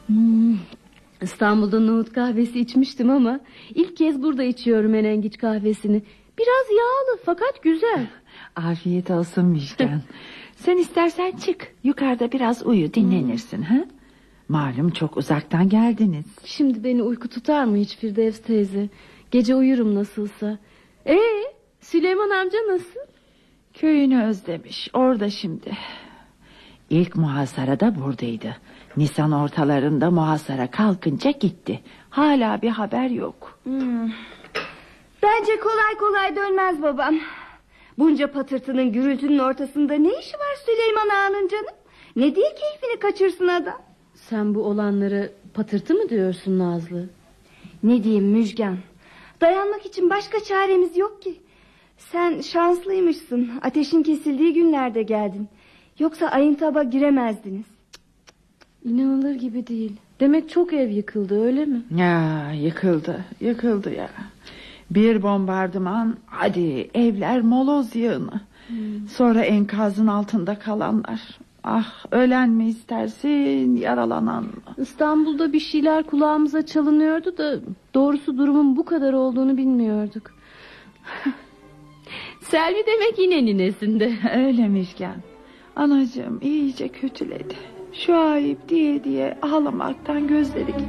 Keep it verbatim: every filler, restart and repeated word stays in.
Hmm. İstanbul'da nohut kahvesi içmiştim ama ilk kez burada içiyorum menengiç kahvesini. Biraz yağlı fakat güzel. Afiyet olsun Müjgan. Sen istersen çık, yukarıda biraz uyu, dinlenirsin. Hmm. ha? Malum çok uzaktan geldiniz. Şimdi beni uyku tutar mı hiç Firdevs teyze? Gece uyurum nasılsa. Ee, Süleyman amca nasıl? Köyünü özlemiş, orada şimdi. İlk muhasarada buradaydı. Nisan ortalarında muhasara kalkınca gitti. Hala bir haber yok. Hmm. Bence kolay kolay dönmez babam. Bunca patırtının, gürültünün ortasında ne işi var Süleyman Ağa'nın canım? Ne diye keyfini kaçırsın adam? Sen bu olanları patırtı mı diyorsun Nazlı? Ne diyeyim Müjgan? Dayanmak için başka çaremiz yok ki. Sen şanslıymışsın. Ateşin kesildiği günlerde geldin. Yoksa Ayıntap'a giremezdiniz. İnanılır gibi değil. Demek çok ev yıkıldı, öyle mi? Ya yıkıldı, yıkıldı ya. Bir bombardıman, hadi evler moloz yığını. Hmm. Sonra enkazın altında kalanlar. Ah, ölen mi istersin, yaralanan mı? İstanbul'da bir şeyler kulağımıza çalınıyordu da doğrusu durumun bu kadar olduğunu bilmiyorduk. Selvi demek yine ninesinde. Öyle Müjgan. Anacığım iyice kötüledi. Şu ayıp diye diye ağlamaktan gözleri